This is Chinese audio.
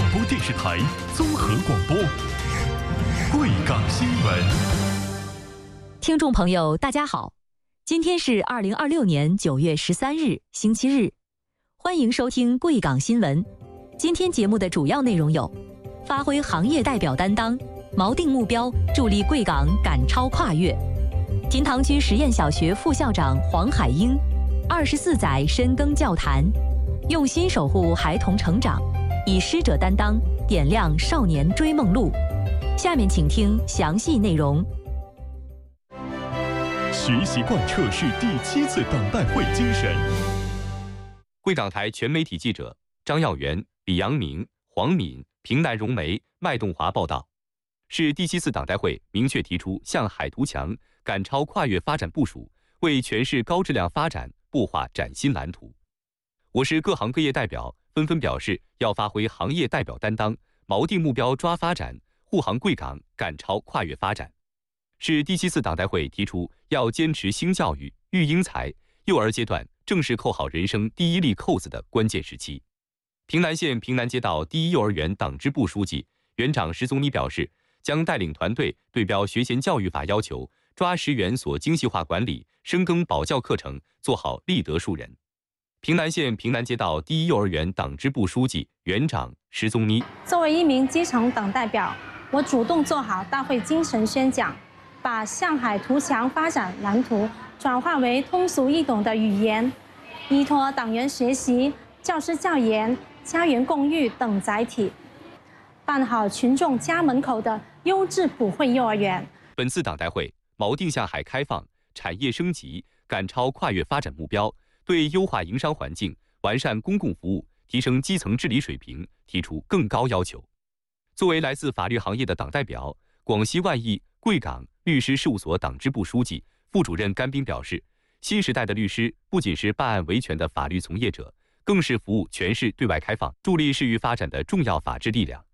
播电视台综合广播，贵港新闻。 听众朋友，大家好，今天是2026年9月13日，星期日，欢迎收听贵港新闻。今天节目的主要内容有：发挥行业代表担当，锚定目标，助力贵港赶超跨越；金堂区实验小学副校长黄海英24载深耕教坛，用心守护孩童成长，以师者担当，点亮少年追梦路。下面请听详细内容。 学习贯彻是第7次党代会精神。 贵港台全媒体记者张耀元、李阳明、黄敏、平南荣梅、麦栋华报道，是第7次党代会明确提出向海图强、赶超跨越发展部署，为全市高质量发展擘画崭新蓝图。我市各行各业代表纷纷表示，要发挥行业代表担当，锚定目标抓发展，护航贵港赶超跨越发展。是第7次党代会提出要坚持新教育、育英才，幼儿阶段正是扣好人生第一粒扣子的关键时期。平南县平南街道第一幼儿园党支部书记、园长石宗妮表示，将带领团队对标学前教育法要求，抓实园所精细化管理，深耕保教课程，做好立德树人。平南县平南街道第一幼儿园党支部书记、园长石宗妮： 作为一名基层党代表，我主动做好大会精神宣讲，把向海图强发展蓝图转化为通俗易懂的语言，依托党员学习、教师教研、家园共育等载体，办好群众家门口的优质普惠幼儿园。 本次党代会锚定向海开放、产业升级、赶超跨越发展目标，对优化营商环境、完善公共服务、提升基层治理水平提出更高要求。作为来自法律行业的党代表，广西万益贵港律师事务所党支部书记、副主任甘斌表示，新时代的律师不仅是办案维权的法律从业者，更是服务全市对外开放、助力市域发展的重要法治力量。